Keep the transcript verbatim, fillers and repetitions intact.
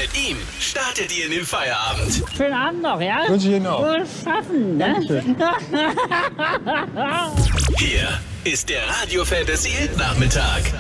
Mit ihm startet ihr in den Feierabend. Schönen Abend noch, ja? Wünsche ich Ihnen auch. Wohl schaffen, ne? Hier ist der Radio Fantasy Nachmittag.